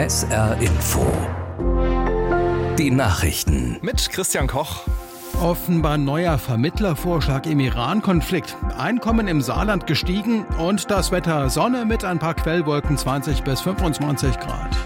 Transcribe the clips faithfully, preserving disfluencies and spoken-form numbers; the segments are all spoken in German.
S R Info. Die Nachrichten mit Christian Koch. Offenbar neuer Vermittlervorschlag im Iran-Konflikt. Einkommen im Saarland gestiegen und das Wetter Sonne mit ein paar Quellwolken, zwanzig bis fünfundzwanzig Grad.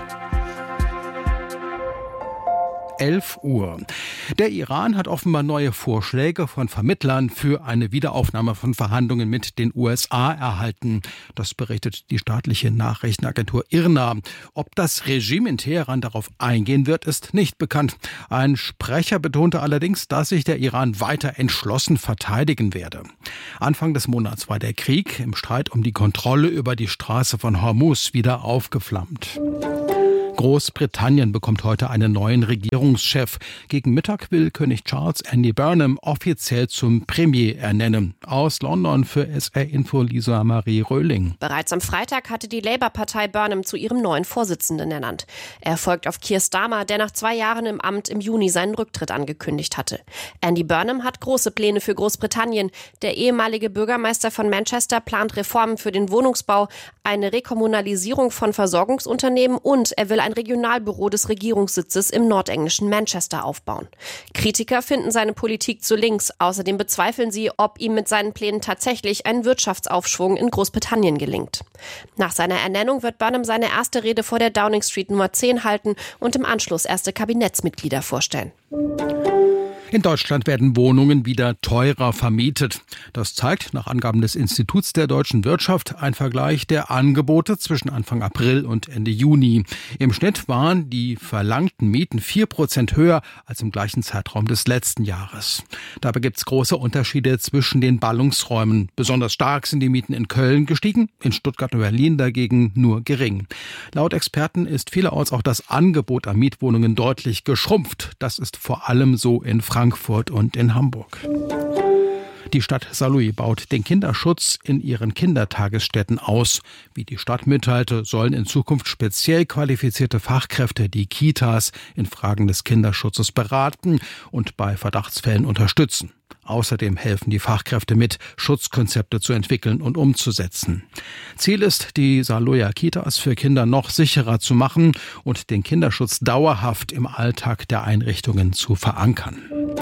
elf Uhr. Der Iran hat offenbar neue Vorschläge von Vermittlern für eine Wiederaufnahme von Verhandlungen mit den U S A erhalten. Das berichtet die staatliche Nachrichtenagentur I R N A. Ob das Regime in Teheran darauf eingehen wird, ist nicht bekannt. Ein Sprecher betonte allerdings, dass sich der Iran weiter entschlossen verteidigen werde. Anfang des Monats war der Krieg im Streit um die Kontrolle über die Straße von Hormuz wieder aufgeflammt. Großbritannien bekommt heute einen neuen Regierungschef. Gegen Mittag will König Charles Andy Burnham offiziell zum Premier ernennen. Aus London für S R Info Lisa Marie Röhling. Bereits am Freitag hatte die Labour-Partei Burnham zu ihrem neuen Vorsitzenden ernannt. Er folgt auf Keir Starmer, der nach zwei Jahren im Amt im Juni seinen Rücktritt angekündigt hatte. Andy Burnham hat große Pläne für Großbritannien. Der ehemalige Bürgermeister von Manchester plant Reformen für den Wohnungsbau, eine Rekommunalisierung von Versorgungsunternehmen und er will ein Regionalbüro des Regierungssitzes im nordenglischen Manchester aufbauen. Kritiker finden seine Politik zu links. Außerdem bezweifeln sie, ob ihm mit seinen Plänen tatsächlich ein Wirtschaftsaufschwung in Großbritannien gelingt. Nach seiner Ernennung wird Burnham seine erste Rede vor der Downing Street Nummer zehn halten und im Anschluss erste Kabinettsmitglieder vorstellen. In Deutschland werden Wohnungen wieder teurer vermietet. Das zeigt nach Angaben des Instituts der deutschen Wirtschaft ein Vergleich der Angebote zwischen Anfang April und Ende Juni. Im Schnitt waren die verlangten Mieten vier Prozent höher als im gleichen Zeitraum des letzten Jahres. Dabei gibt es große Unterschiede zwischen den Ballungsräumen. Besonders stark sind die Mieten in Köln gestiegen, in Stuttgart und Berlin dagegen nur gering. Laut Experten ist vielerorts auch das Angebot an Mietwohnungen deutlich geschrumpft. Das ist vor allem so in Frankfurt. Frankfurt und in Hamburg. Die Stadt Saarlouis baut den Kinderschutz in ihren Kindertagesstätten aus. Wie die Stadt mitteilte, sollen in Zukunft speziell qualifizierte Fachkräfte die Kitas in Fragen des Kinderschutzes beraten und bei Verdachtsfällen unterstützen. Außerdem helfen die Fachkräfte mit, Schutzkonzepte zu entwickeln und umzusetzen. Ziel ist, die Saarlouier Kitas für Kinder noch sicherer zu machen und den Kinderschutz dauerhaft im Alltag der Einrichtungen zu verankern.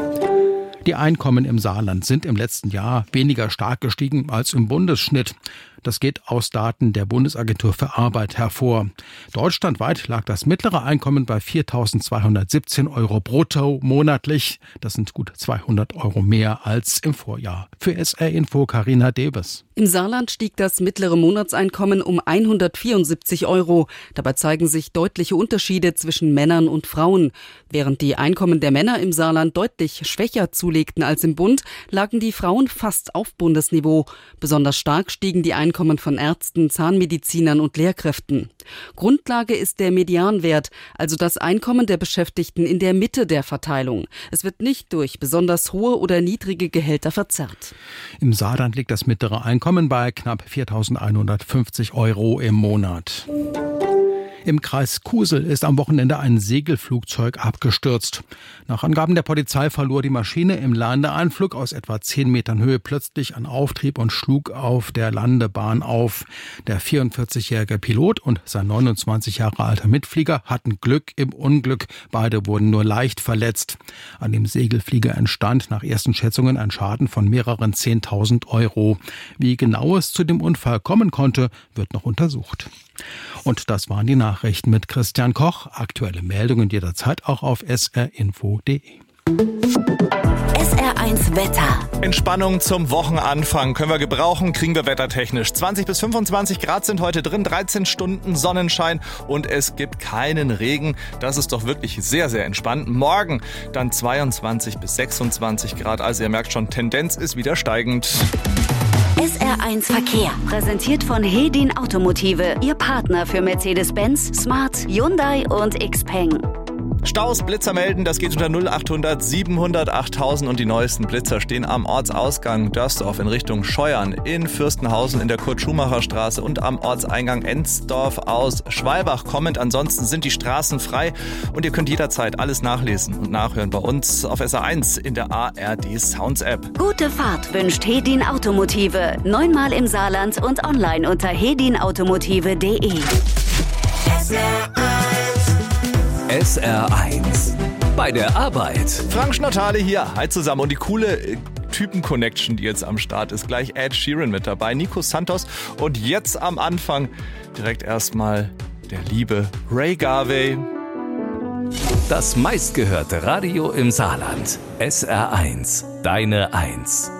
Die Einkommen im Saarland sind im letzten Jahr weniger stark gestiegen als im Bundesschnitt. Das geht aus Daten der Bundesagentur für Arbeit hervor. Deutschlandweit lag das mittlere Einkommen bei viertausendzweihundertsiebzehn Euro brutto monatlich. Das sind gut zweihundert Euro mehr als im Vorjahr. Für S R Info Carina Debes. Im Saarland stieg das mittlere Monatseinkommen um hundertvierundsiebzig Euro. Dabei zeigen sich deutliche Unterschiede zwischen Männern und Frauen. Während die Einkommen der Männer im Saarland deutlich schwächer zulegten als im Bund, lagen die Frauen fast auf Bundesniveau. Besonders stark stiegen die Einkommen von Ärzten, Zahnmedizinern und Lehrkräften. Grundlage ist der Medianwert, also das Einkommen der Beschäftigten in der Mitte der Verteilung. Es wird nicht durch besonders hohe oder niedrige Gehälter verzerrt. Im Saarland liegt das mittlere Einkommen bei knapp viertausendeinhundertfünfzig Euro im Monat. Im Kreis Kusel ist am Wochenende ein Segelflugzeug abgestürzt. Nach Angaben der Polizei verlor die Maschine im Landeanflug aus etwa zehn Metern Höhe plötzlich an Auftrieb und schlug auf der Landebahn auf. Der vierundvierzigjährige Pilot und sein neunundzwanzig Jahre alter Mitflieger hatten Glück im Unglück. Beide wurden nur leicht verletzt. An dem Segelflieger entstand nach ersten Schätzungen ein Schaden von mehreren zehntausend Euro. Wie genau es zu dem Unfall kommen konnte, wird noch untersucht. Und das waren die Nachrichten mit Christian Koch. Aktuelle Meldungen jederzeit auch auf s r info punkt d e. S R eins Wetter. Entspannung zum Wochenanfang können wir gebrauchen, kriegen wir wettertechnisch. zwanzig bis fünfundzwanzig Grad sind heute drin, dreizehn Stunden Sonnenschein und es gibt keinen Regen. Das ist doch wirklich sehr, sehr entspannt. Morgen dann zweiundzwanzig bis sechsundzwanzig Grad. Also ihr merkt schon, Tendenz ist wieder steigend. S R eins Verkehr. Präsentiert von Hedin Automotive. Ihr Partner für Mercedes-Benz, Smart, Hyundai und Xpeng. Staus, Blitzer melden, das geht unter null achthundert siebenhundert achttausend und die neuesten Blitzer stehen am Ortsausgang Dörsdorf in Richtung Scheuern, in Fürstenhausen in der Kurt-Schumacher-Straße und am Ortseingang Ensdorf aus Schwalbach kommend. Ansonsten sind die Straßen frei und ihr könnt jederzeit alles nachlesen und nachhören bei uns auf S R eins in der A R D Sounds App. Gute Fahrt wünscht Hedin Automotive. Neunmal im Saarland und online unter hedin automotive punkt de. S R eins S R eins. Bei der Arbeit. Frank Schnattale hier. Hi zusammen. Und die coole äh, Typen-Connection, die jetzt am Start ist. Gleich Ed Sheeran mit dabei, Nico Santos. Und jetzt am Anfang direkt erstmal der liebe Ray Garvey. Das meistgehörte Radio im Saarland. S R eins. Deine Eins.